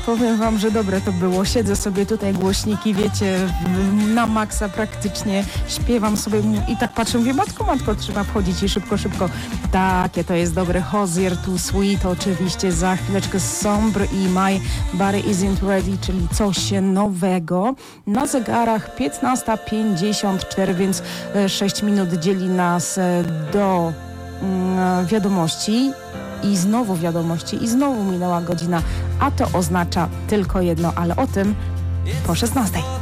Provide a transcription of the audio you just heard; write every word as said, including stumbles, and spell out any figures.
Powiem wam, że dobre to było. Siedzę sobie tutaj, głośniki, wiecie, na maksa praktycznie. Śpiewam sobie i tak patrzę, mówię, matko, matko, trzeba wchodzić i szybko, szybko. Takie to jest dobre. Hozier to Sweet, oczywiście za chwileczkę Sombre i My Body Isn't Ready, czyli coś nowego. Na zegarach piętnasta pięćdziesiąt cztery, więc sześć minut dzieli nas do mm, wiadomości. I znowu wiadomości, i znowu minęła godzina, a to oznacza tylko jedno, ale o tym po szesnastej.